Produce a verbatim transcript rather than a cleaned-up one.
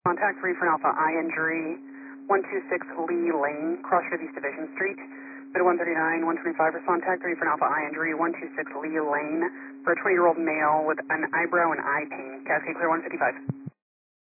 Contact three for an Alpha, eye injury, one two six Lee Lane, Crossroads East Division Street. Beta one thirty-nine, one twenty-five for contact three for an Alpha, eye injury, one two six Lee Lane, for a twenty-year-old male with an eyebrow and eye pain. Cascade clear one fifty-five.